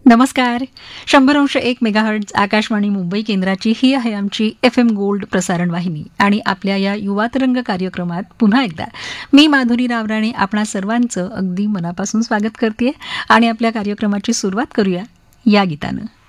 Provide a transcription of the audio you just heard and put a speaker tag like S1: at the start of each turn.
S1: नमस्कार. 100.1 मेगाहर्ट्झ आकाशवाणी मुंबई केंद्राची ही आहे आमची FM गोल्ड प्रसारण वाहिनी आणि आपल्या या युवा तरंग कार्यक्रमात पुन्हा एकदा मी माधुरी रावराणे आपणा सर्वांचं अगदी मनापासून स्वागत करते आणि आपल्या कार्यक्रमाची सुरुवात करूया या गीतानं.